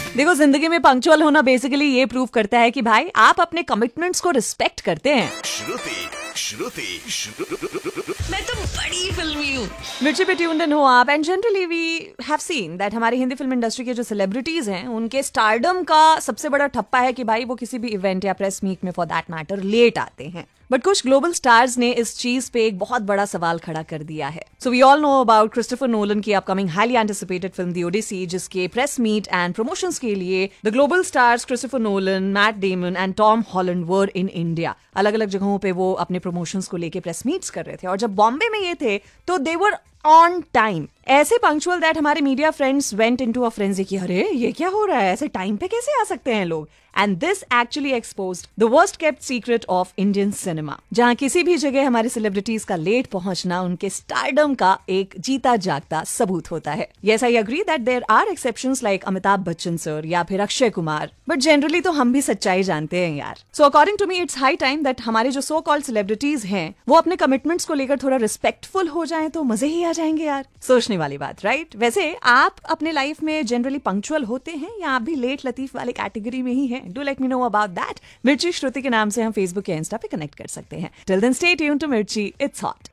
देखो, जिंदगी में पंक्चुअल होना बेसिकली ये प्रूव करता है कि भाई आप अपने कमिटमेंट्स को रिस्पेक्ट करते हैं। मैं तो बड़ी फिल्मी हूँ। मिर्ची पे ट्यून्ड इन हो आप। And generally we have seen that हमारी हिंदी फिल्म इंडस्ट्री के जो सेलिब्रिटीज हैं उनके स्टारडम का सबसे बड़ा ठप्पा है कि भाई वो किसी भी इवेंट या प्रेस मीट में फॉर दैट मैटर लेट आते हैं। बट कुछ ग्लोबल स्टार्स ने इस चीज पे एक बहुत बड़ा सवाल खड़ा कर दिया है। So we all know about Christopher Nolan की upcoming highly anticipated film the Odissi, जिसके प्रेस मीट एंड प्रमोशंस के लिए the global stars Christopher Nolan, Matt Damon and Tom Holland were in India. अलग अलग जगहों पे वो अपने प्रमोशंस को लेके प्रेस मीट्स कर रहे थे और जब बॉम्बे में ये थे तो दे वर ऑन टाइम, ऐसे पंक्चुअल दैट हमारे media friends went into a frenzy कि अरे ये क्या हो रहा है, ऐसे टाइम पे कैसे आ सकते हैं लोग। And this actually exposed the worst kept secret of Indian cinema, जहां किसी भी जगह हमारे सेलिब्रिटीज का लेट पहुंचना उनके स्टारडम का एक जीता जागता सबूत होता है। Yes, I agree that there are exceptions like Amitabh Bachchan sir या फिर अक्षय कुमार, बट जनरली तो हम भी सच्चाई जानते हैं यार। So according to me it's high time that हमारे जो सो कॉल्ड सेलिब्रिटीज हैं वो अपने कमिटमेंट्स को लेकर थोड़ा रिस्पेक्टफुल हो जाएं तो मजे ही आ जाएंगे यार। सोचने वाली बात, राइट? वैसे आप अपने लाइफ में जनरली पंक्चुअल होते हैं या आप भी लेट लतीफ वाले कैटेगरी में ही हैं? Do let me know about that. मिर्ची श्रुति के नाम से हम फेसबुक या इंस्टा पे कनेक्ट कर सकते हैं। Till then stay tuned to मिर्ची, इट्स हॉट।